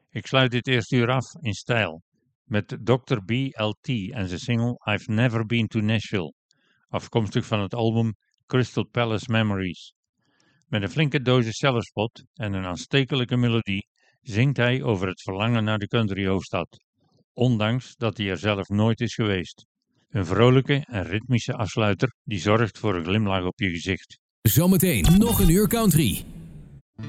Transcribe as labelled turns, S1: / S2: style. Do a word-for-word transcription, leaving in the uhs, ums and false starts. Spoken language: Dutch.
S1: Ik sluit dit eerste uur af in stijl met dokter B L T en zijn single I've Never Been to Nashville, afkomstig van het album Crystal Palace Memories. Met een flinke dosis zelfspot en een aanstekelijke melodie zingt hij over het verlangen naar de countryhoofdstad, ondanks dat hij er zelf nooit is geweest. Een vrolijke en ritmische afsluiter die zorgt voor een glimlach op je gezicht.
S2: Zometeen nog een uur country.